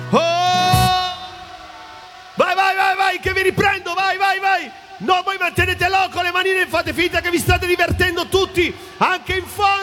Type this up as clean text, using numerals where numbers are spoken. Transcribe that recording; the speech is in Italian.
Oh! Vai, che vi riprendo, vai. No, voi mantenetelo con le manine e fate finta che vi state divertendo tutti, anche in fondo.